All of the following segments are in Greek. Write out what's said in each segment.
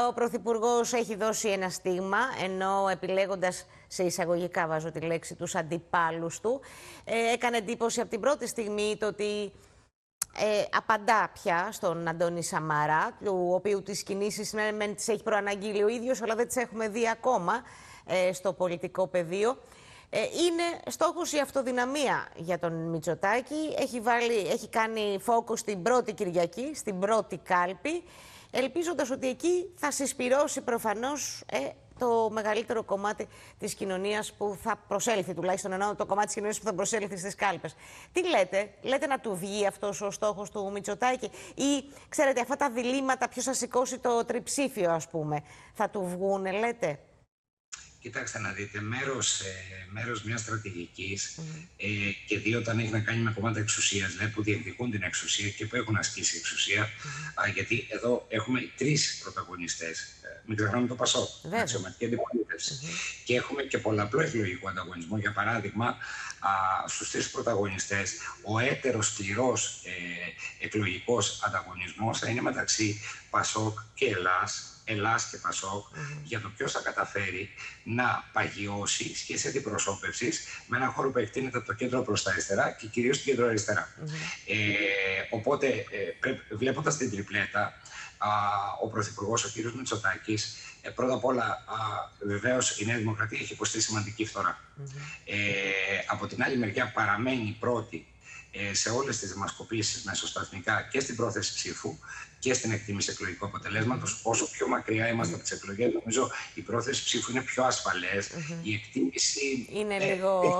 ο Πρωθυπουργός έχει δώσει ένα στίγμα, ενώ επιλέγοντας, σε εισαγωγικά βάζω τη λέξη, τους αντιπάλους του, έκανε εντύπωση από την πρώτη στιγμή το ότι απαντά πια στον Αντώνη Σαμαρά, του οποίου τις κινήσεις μεν τις έχει προαναγγείλει ο ίδιος, αλλά δεν τις έχουμε δει ακόμα στο πολιτικό πεδίο. Είναι στόχος η αυτοδυναμία για τον Μητσοτάκη. Έχει κάνει φόκους στην πρώτη Κυριακή, στην πρώτη κάλπη, ελπίζοντας ότι εκεί θα συσπυρώσει προφανώς το μεγαλύτερο κομμάτι της κοινωνίας που θα προσέλθει, τουλάχιστον εννοώ το κομμάτι της κοινωνίας που θα προσέλθει στις κάλπες. Τι λέτε να του βγει αυτός ο στόχος του Μητσοτάκη, ή ξέρετε αυτά τα διλήμματα, ποιος θα σηκώσει το τριψήφιο, ας πούμε, θα του βγούνε, λέτε? Κοιτάξτε να δείτε, μέρος μιας στρατηγικής και δύο όταν έχει να κάνει με κομμάτι εξουσίας, δηλαδή που διεκδικούν την εξουσία και που έχουν ασκήσει εξουσία, γιατί εδώ έχουμε τρεις πρωταγωνιστές. Μην ξεχνάμε το ΠΑΣΟΚ, αξιωματική αντιπολίτευση. Και έχουμε και πολλαπλό εκλογικό ανταγωνισμό. Για παράδειγμα, στους τρεις πρωταγωνιστές, ο έτερος σκληρός εκλογικός ανταγωνισμός θα είναι μεταξύ ΠΑΣΟΚ και Ελλάς και ΠΑΣΟΚ, για το ποιος θα καταφέρει να παγιώσει σχέση αντιπροσώπευσης με έναν χώρο που εκτείνεται από το κέντρο προς τα αριστερά και κυρίως το κέντρο αριστερά. Οπότε, βλέποντας την τριπλέτα, ο Πρωθυπουργός, ο κ. Μητσοτάκης, πρώτα απ' όλα, βεβαίως η Νέα Δημοκρατία έχει υποστεί σημαντική φθορά. Από την άλλη μεριά παραμένει πρώτη σε όλες τις δημοσκοπήσεις μεσοσταθμικά και στην πρόθεση ψήφου και στην εκτίμηση εκλογικού αποτελέσματος. Όσο πιο μακριά είμαστε από τις εκλογές, νομίζω η πρόθεση ψήφου είναι πιο ασφαλές. Η εκτίμηση είναι λίγο...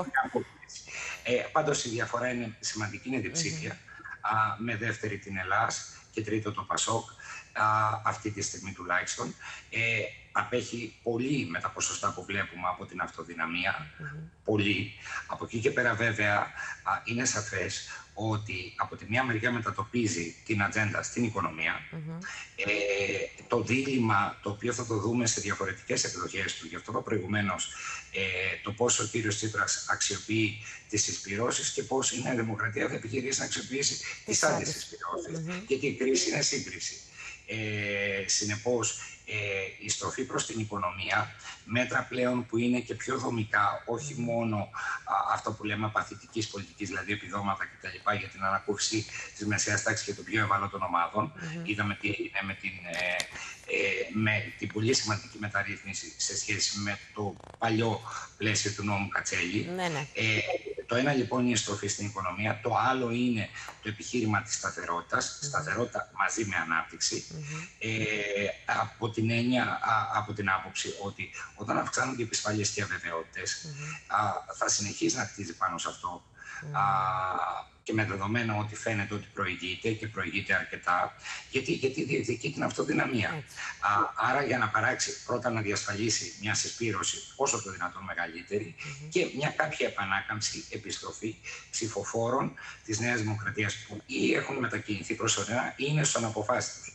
Πάντως η διαφορά είναι σημαντική, είναι διψήφια, με δεύτερη την Ελλάς και τρίτο το ΠΑΣΟΚ, αυτή τη στιγμή τουλάχιστον. Απέχει πολύ με τα ποσοστά που βλέπουμε από την αυτοδυναμία. Πολύ. Από εκεί και πέρα βέβαια είναι σαφές ότι από τη μία μεριά μετατοπίζει την ατζέντα στην οικονομία. Το δίλημμα, το οποίο θα το δούμε σε διαφορετικές εκδοχές του, γι' αυτό είπα προηγουμένως, το πώς ο κύριος Τσίπρας αξιοποιεί τις συσπυρώσεις και πώς η Νέα Δημοκρατία θα επιχειρήσει να αξιοποιήσει τις άλλες συσπυρώσεις. Γιατί η κρίση είναι σύγκριση. Συνεπώς, η στροφή προς την οικονομία, μέτρα πλέον που είναι και πιο δομικά, όχι μόνο αυτό που λέμε παθητικής πολιτικής, δηλαδή επιδόματα κτλ. Για την ανακούφιση της μεσαίας τάξης και των πιο ευάλωτων ομάδων. Είδαμε τι έγινε με την πολύ σημαντική μεταρρύθμιση σε σχέση με το παλιό πλαίσιο του νόμου Κατσέλη. Το ένα λοιπόν είναι η στροφή στην οικονομία, το άλλο είναι το επιχείρημα της σταθερότητας, σταθερότητα μαζί με ανάπτυξη, από την άποψη ότι όταν αυξάνονται οι επισφαλείες και αβεβαιότητες, θα συνεχίσει να χτίζει πάνω σε αυτό. Και με δεδομένο ότι φαίνεται ότι προηγείται και προηγείται αρκετά, γιατί διεκδικεί την αυτοδυναμία. Άρα για να παράξει, πρώτα να διασφαλίσει μια συσπήρωση όσο το δυνατόν μεγαλύτερη και μια κάποια επανάκαμψη, επιστροφή ψηφοφόρων της Νέας Δημοκρατίας που ή έχουν μετακινηθεί προσωρινά ή είναι στον αποφάσεις τους.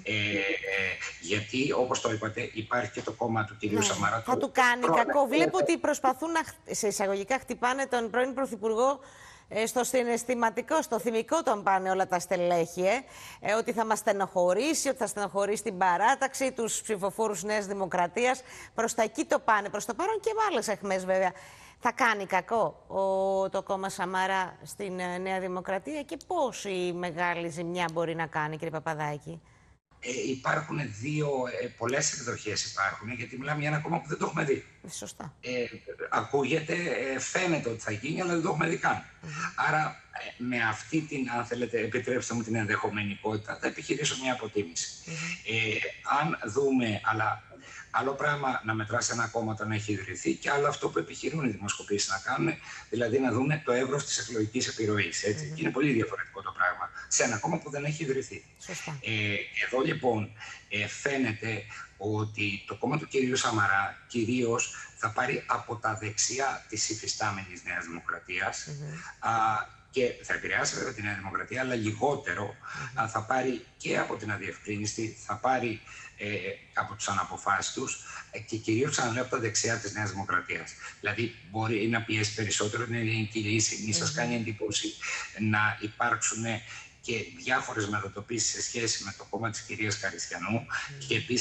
Γιατί όπως το είπατε υπάρχει και το κόμμα του κ. Σαμαρά. Θα του κάνει κακό. Βλέπω ότι προσπαθούν να, σε εισαγωγικά, χτυπάνε τον πρώην Πρωθυπουργό στο συναισθηματικό, στο θυμικό τον πάνε όλα τα στελέχη, ότι θα μας στενοχωρήσει, ότι θα στενοχωρήσει την παράταξη, τους ψηφοφόρους Νέας Δημοκρατίας. Προς τα εκεί το πάνε, προς το παρόν και με άλλες αιχμές βέβαια. Θα κάνει κακό το κόμμα Σαμαρά στην Νέα Δημοκρατία και πόση μεγάλη ζημιά μπορεί να κάνει, κύριε Παπαδάκη? Υπάρχουν πολλές εκδοχές υπάρχουν, γιατί μιλάμε για ένα κόμμα που δεν το έχουμε δει. Σωστά. Ακούγεται, φαίνεται ότι θα γίνει, αλλά δεν το έχουμε δει καν. Άρα, με αυτή την, αν θέλετε, επιτρέψτε μου την ενδεχομενικότητα, θα επιχειρήσω μια αποτίμηση. Αν δούμε, αλλά άλλο πράγμα να μετράς ένα κόμμα όταν έχει ιδρυθεί και άλλο αυτό που επιχειρούν οι δημοσκοπήσεις να κάνουν, δηλαδή να δούμε το εύρος της εκλογικής επιρροής. Και είναι πολύ διαφορετικό το πράγμα σε ένα κόμμα που δεν έχει ιδρυθεί. Εδώ λοιπόν φαίνεται ότι το κόμμα του κυρίου Σαμαρά κυρίως θα πάρει από τα δεξιά της υφιστάμενης Νέας Δημοκρατίας και θα επηρεάσει βέβαια τη Νέα Δημοκρατία, αλλά λιγότερο θα πάρει και από την αδιευκρίνηστη, θα πάρει από τους αναποφάσιστους και κυρίως, ξαναλέω, από τα δεξιά της Νέας Δημοκρατίας. Δηλαδή μπορεί να πιέσει περισσότερο την ελληνική λύση, μη σας κάνει εντύπωση να υπάρξουν και διάφορες μετατοπίσεις σε σχέση με το κόμμα της κυρίας Καριστιανού και επίσης